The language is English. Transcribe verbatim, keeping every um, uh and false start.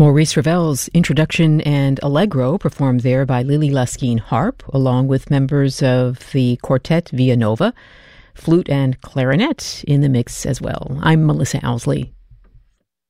Maurice Ravel's Introduction and Allegro, performed there by Lily Laskin harp, along with members of the Quartet Via Nova, flute and clarinet in the mix as well. I'm Melissa Owsley.